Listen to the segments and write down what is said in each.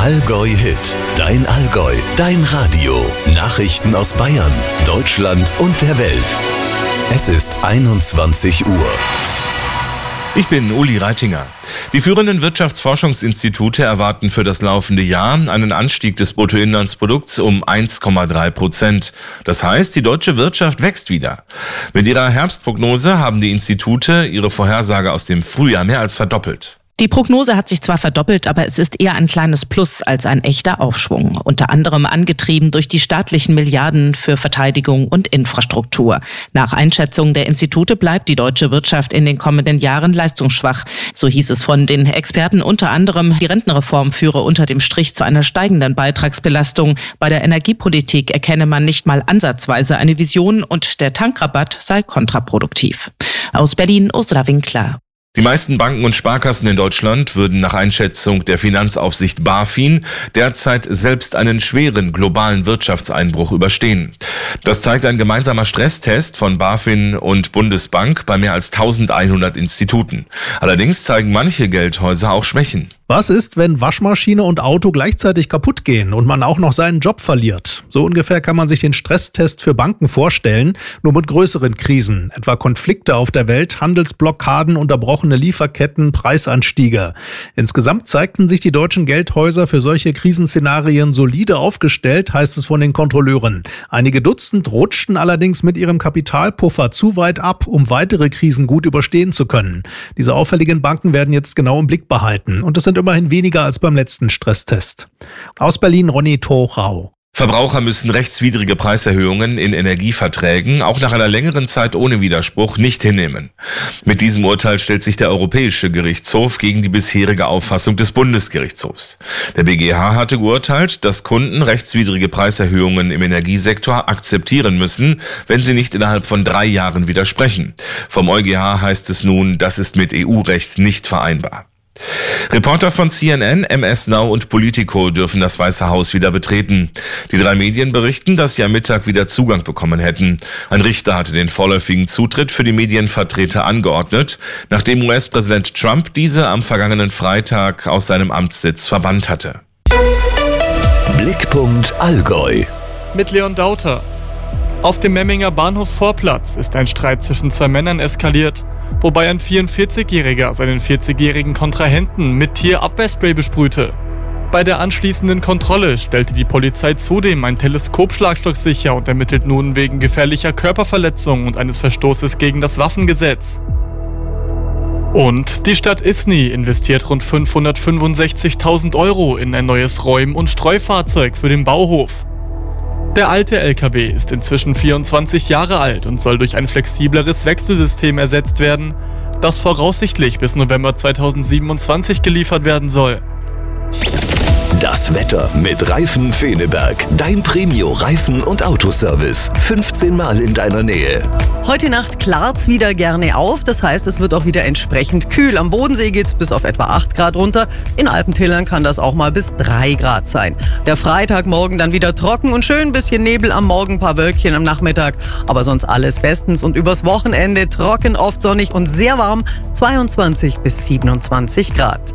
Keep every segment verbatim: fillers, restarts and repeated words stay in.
Allgäu-Hit. Dein Allgäu, dein Radio. Nachrichten aus Bayern, Deutschland und der Welt. Es ist einundzwanzig Uhr. Ich bin Uli Reitinger. Die führenden Wirtschaftsforschungsinstitute erwarten für das laufende Jahr einen Anstieg des Bruttoinlandsprodukts um eins Komma drei Prozent. Das heißt, die deutsche Wirtschaft wächst wieder. Mit ihrer Herbstprognose haben die Institute ihre Vorhersage aus dem Frühjahr mehr als verdoppelt. Die Prognose hat sich zwar verdoppelt, aber es ist eher ein kleines Plus als ein echter Aufschwung. Unter anderem angetrieben durch die staatlichen Milliarden für Verteidigung und Infrastruktur. Nach Einschätzung der Institute bleibt die deutsche Wirtschaft in den kommenden Jahren leistungsschwach. So hieß es von den Experten unter anderem, die Rentenreform führe unter dem Strich zu einer steigenden Beitragsbelastung. Bei der Energiepolitik erkenne man nicht mal ansatzweise eine Vision und der Tankrabatt sei kontraproduktiv. Aus Berlin, Ursula Winkler. Die meisten Banken und Sparkassen in Deutschland würden nach Einschätzung der Finanzaufsicht BaFin derzeit selbst einen schweren globalen Wirtschaftseinbruch überstehen. Das zeigt ein gemeinsamer Stresstest von BaFin und Bundesbank bei mehr als eintausendeinhundert Instituten. Allerdings zeigen manche Geldhäuser auch Schwächen. Was ist, wenn Waschmaschine und Auto gleichzeitig kaputt gehen und man auch noch seinen Job verliert? So ungefähr kann man sich den Stresstest für Banken vorstellen, nur mit größeren Krisen, etwa Konflikte auf der Welt, Handelsblockaden, unterbrochene Lieferketten, Preisanstiege. Insgesamt zeigten sich die deutschen Geldhäuser für solche Krisenszenarien solide aufgestellt, heißt es von den Kontrolleuren. Einige Dutzend rutschten allerdings mit ihrem Kapitalpuffer zu weit ab, um weitere Krisen gut überstehen zu können. Diese auffälligen Banken werden jetzt genau im Blick behalten und es sind immerhin weniger als beim letzten Stresstest. Aus Berlin, Ronny Thorau. Verbraucher müssen rechtswidrige Preiserhöhungen in Energieverträgen auch nach einer längeren Zeit ohne Widerspruch nicht hinnehmen. Mit diesem Urteil stellt sich der Europäische Gerichtshof gegen die bisherige Auffassung des Bundesgerichtshofs. Der B G H hatte geurteilt, dass Kunden rechtswidrige Preiserhöhungen im Energiesektor akzeptieren müssen, wenn sie nicht innerhalb von drei Jahren widersprechen. Vom EuGH heißt es nun, das ist mit E U-Recht nicht vereinbar. Reporter von C N N, M S Now und Politico dürfen das Weiße Haus wieder betreten. Die drei Medien berichten, dass sie am Mittag wieder Zugang bekommen hätten. Ein Richter hatte den vorläufigen Zutritt für die Medienvertreter angeordnet, nachdem U S-Präsident Trump diese am vergangenen Freitag aus seinem Amtssitz verbannt hatte. Blickpunkt Allgäu. Mit Leon Dauter. Auf dem Memminger Bahnhofsvorplatz ist ein Streit zwischen zwei Männern eskaliert, wobei ein vierundvierzigjähriger seinen vierzigjährigen Kontrahenten mit Tierabwehrspray besprühte. Bei der anschließenden Kontrolle stellte die Polizei zudem ein Teleskopschlagstock sicher und ermittelt nun wegen gefährlicher Körperverletzung und eines Verstoßes gegen das Waffengesetz. Und die Stadt Isny investiert rund fünfhundertfünfundsechzigtausend Euro in ein neues Räum- und Streufahrzeug für den Bauhof. Der alte L K W ist inzwischen vierundzwanzig Jahre alt und soll durch ein flexibleres Wechselsystem ersetzt werden, das voraussichtlich bis November zweitausendsiebenundzwanzig geliefert werden soll. Das Wetter mit Reifen Feneberg. Dein Premio-Reifen- und Autoservice. fünfzehn Mal in deiner Nähe. Heute Nacht klart's wieder gerne auf. Das heißt, es wird auch wieder entsprechend kühl. Am Bodensee geht's bis auf etwa acht Grad runter. In Alpentälern kann das auch mal bis drei Grad sein. Der Freitagmorgen dann wieder trocken und schön. Bisschen Nebel am Morgen, paar Wölkchen am Nachmittag. Aber sonst alles bestens. Und übers Wochenende trocken, oft sonnig und sehr warm. zweiundzwanzig bis siebenundzwanzig Grad.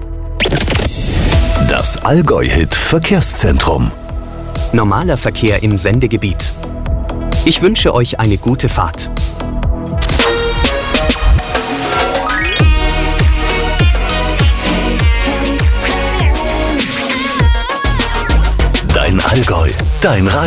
Das Allgäu-Hit Verkehrszentrum. Normaler Verkehr im Sendegebiet. Ich wünsche euch eine gute Fahrt. Dein Allgäu, dein Radio.